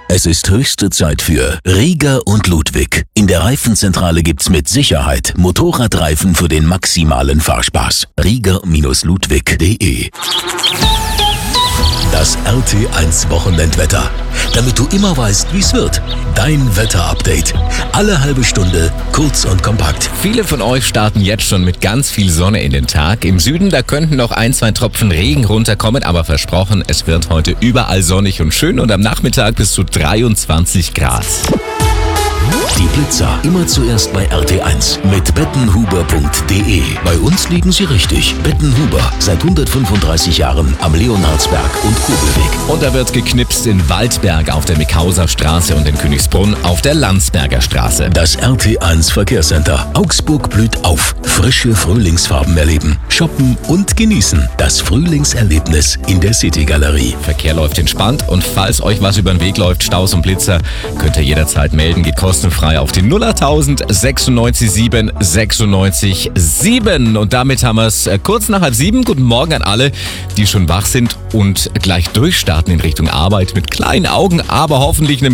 Es ist höchste Zeit für Rieger und Ludwig. In der Reifenzentrale gibt's mit Sicherheit Motorradreifen für den maximalen Fahrspaß. Rieger-Ludwig.de. Das RT1 Wochenendwetter. Damit du immer weißt, wie's wird. Dein Wetterupdate. Alle halbe Stunde, kurz und kompakt. Viele von euch starten jetzt schon mit ganz viel Sonne in den Tag. Im Süden, da könnten noch 1-2 Tropfen Regen runterkommen, aber versprochen, es wird heute überall sonnig und schön und am Nachmittag bis zu 23 Grad. Die Blitzer immer zuerst bei RT1 mit bettenhuber.de. Bei uns liegen sie richtig. Bettenhuber, seit 135 Jahren am Leonhardsberg und Kobelweg. Und da wird geknipst in Waldberg auf der Mickhauser Straße und in Königsbrunn auf der Landsberger Straße. Das RT1 Verkehrscenter. Augsburg blüht auf. Frische Frühlingsfarben erleben, shoppen und genießen. Das Frühlingserlebnis in der City-Galerie. Verkehr läuft entspannt und falls euch was über den Weg läuft, Staus und Blitzer, könnt ihr jederzeit melden. Geht kostenfrei auf die 08000 96 7 96 7. Und damit haben wir es kurz nach 6:30. Guten Morgen an alle, die schon wach sind und gleich durchstarten in Richtung Arbeit mit kleinen Augen, aber hoffentlich einem